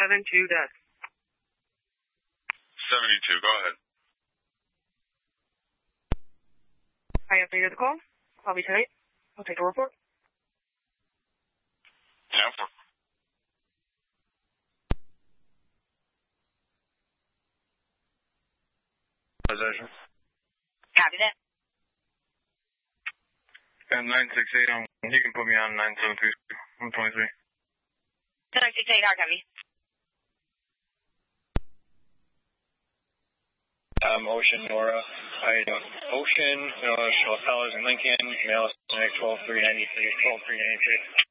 72, dead. 72, go ahead. I updated the call. I'll be tonight. I'll take a report. Yeah, Possession. Copy that. And 968, you can put me on 973. I'm 23. 968, hard copy. Ocean, Nora. How you doing? Ocean, Nora, Colors in Lincoln, mail 12393, 12393.